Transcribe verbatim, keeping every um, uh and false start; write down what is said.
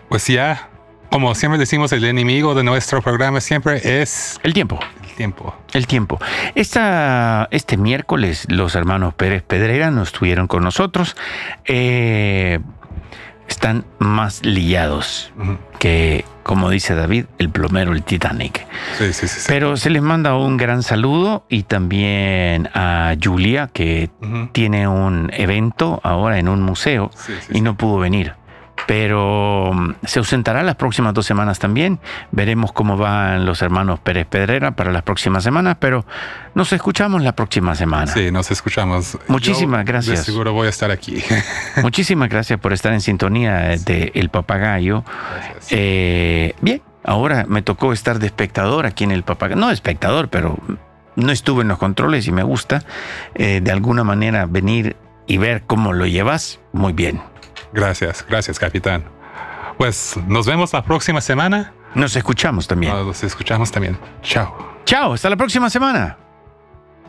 Pues ya, como siempre decimos, el enemigo de nuestro programa siempre es... El tiempo. El tiempo. El tiempo. Esta, este miércoles los hermanos Pérez Pedrera no estuvieron con nosotros. Eh, están más liados uh-huh. que, como dice David, el plomero, el Titanic. Sí, sí, sí, sí. Pero se les manda un gran saludo y también a Julia, que uh-huh. tiene un evento ahora en un museo sí, sí, y sí. no pudo venir. Pero se ausentará las próximas dos semanas también. Veremos cómo van los hermanos Pérez Pedrera para las próximas semanas, pero nos escuchamos la próxima semana. Sí, nos escuchamos. Muchísimas Yo gracias. De seguro voy a estar aquí. Muchísimas gracias por estar en sintonía de El Papagayo. Eh, bien, ahora me tocó estar de espectador aquí en El Papagayo. No de espectador, pero no estuve en los controles y me gusta eh, de alguna manera venir y ver cómo lo llevas. Muy bien. Gracias, gracias, capitán. Pues nos vemos la próxima semana. Nos escuchamos también. Nos escuchamos también. Chao. Chao, hasta la próxima semana.